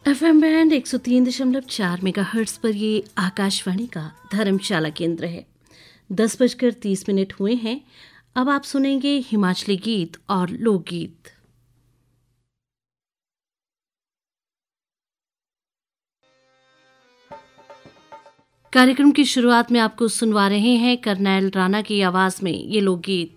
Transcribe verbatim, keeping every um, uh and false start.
F M band एक सौ तीन दशमलव चार मेगाहर्ट्ज पर ये आकाशवाणी का धर्मशाला केंद्र है। दस बजकर तीस मिनट हुए हैं। अब आप सुनेंगे हिमाचली गीत और लोकगीत। कार्यक्रम की शुरुआत में आपको सुनवा रहे हैं करनैल राणा की आवाज में ये लोकगीत।